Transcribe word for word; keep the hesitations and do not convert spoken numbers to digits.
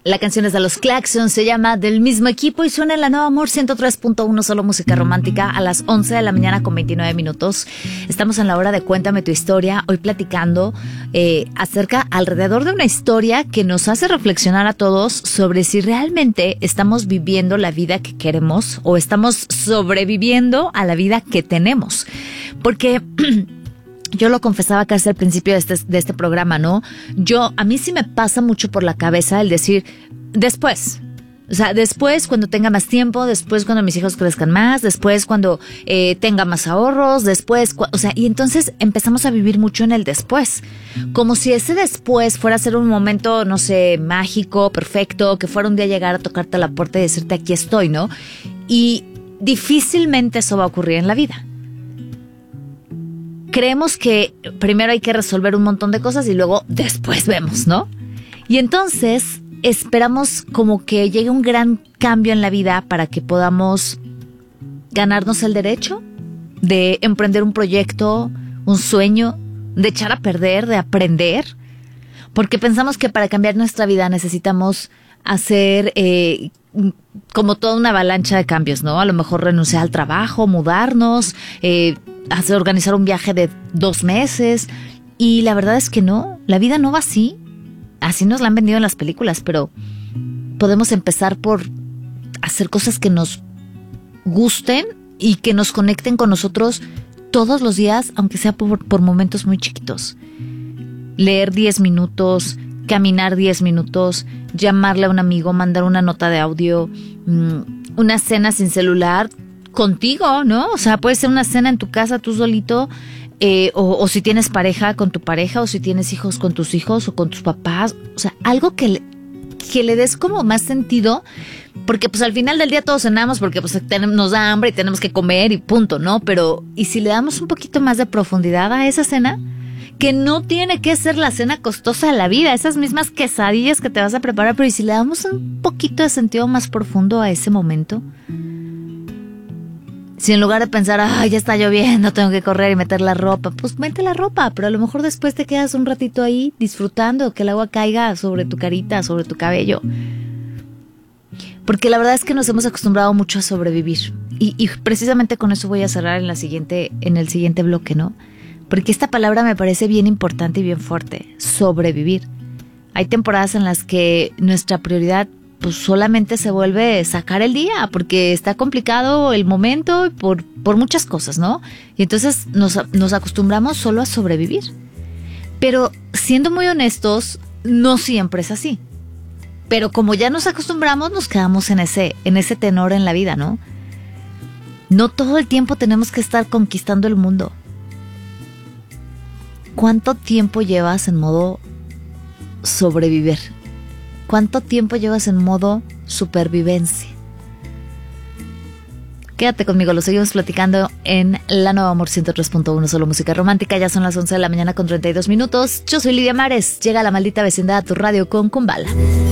La canción es de los Claxons, se llama Del Mismo Equipo y suena en la Nueva Amor ciento tres punto uno, solo música romántica, a las once de la mañana con veintinueve minutos. Estamos en la hora de Cuéntame tu historia, hoy platicando eh, acerca, alrededor de una historia que nos hace reflexionar a todos sobre si realmente estamos viviendo la vida que queremos o estamos sobreviviendo a la vida que tenemos. Porque... yo lo confesaba casi al principio de este, de este programa, ¿no? Yo, a mí sí me pasa mucho por la cabeza el decir, después. O sea, después cuando tenga más tiempo, después cuando mis hijos crezcan más, después cuando eh, tenga más ahorros, después, cu- o sea, y entonces empezamos a vivir mucho en el después. Como si ese después fuera a ser un momento, no sé, mágico, perfecto, que fuera un día llegar a tocarte a la puerta y decirte aquí estoy, ¿no? Y difícilmente eso va a ocurrir en la vida. Creemos que primero hay que resolver un montón de cosas y luego después vemos, ¿no? Y entonces esperamos como que llegue un gran cambio en la vida para que podamos ganarnos el derecho de emprender un proyecto, un sueño, de echar a perder, de aprender. Porque pensamos que para cambiar nuestra vida necesitamos hacer eh, como toda una avalancha de cambios, ¿no? A lo mejor renunciar al trabajo, mudarnos, eh, hacer, organizar un viaje de dos meses. Y la verdad es que no, la vida no va así. Así nos la han vendido en las películas, pero podemos empezar por hacer cosas que nos gusten y que nos conecten con nosotros todos los días, aunque sea por, por momentos muy chiquitos. Leer diez minutos, caminar diez minutos, llamarle a un amigo, mandar una nota de audio, mmm, una cena sin celular contigo, ¿no? O sea, puede ser una cena en tu casa tú solito, eh, o, o si tienes pareja con tu pareja, o si tienes hijos con tus hijos o con tus papás. O sea, algo que le, que le des como más sentido, porque pues al final del día todos cenamos porque pues tenemos, nos da hambre y tenemos que comer y punto, ¿no? Pero, ¿y si le damos un poquito más de profundidad a esa cena? Que no tiene que ser la cena costosa de la vida, esas mismas quesadillas que te vas a preparar, pero ¿y si le damos un poquito de sentido más profundo a ese momento? Si en lugar de pensar, ay, ya está lloviendo, tengo que correr y meter la ropa, pues mete la ropa, pero a lo mejor después te quedas un ratito ahí disfrutando que el agua caiga sobre tu carita, sobre tu cabello. Porque la verdad es que nos hemos acostumbrado mucho a sobrevivir. Y, y precisamente con eso voy a cerrar en la siguiente, en el siguiente bloque, ¿no? Porque esta palabra me parece bien importante y bien fuerte, sobrevivir. Hay temporadas en las que nuestra prioridad pues solamente se vuelve sacar el día, porque está complicado el momento por, por muchas cosas, ¿no? Y entonces nos, nos acostumbramos solo a sobrevivir. Pero siendo muy honestos, no siempre es así. Pero como ya nos acostumbramos, nos quedamos en ese, en ese tenor en la vida, ¿no? No todo el tiempo tenemos que estar conquistando el mundo. ¿Cuánto tiempo llevas en modo sobrevivir? ¿Cuánto tiempo llevas en modo supervivencia? Quédate conmigo, lo seguimos platicando en La Nueva Amor ciento tres punto uno, solo música romántica. Ya son las once de la mañana con treinta y dos minutos. Yo soy Lidia Mares. Llega La Maldita Vecindad a tu radio con Kumbala.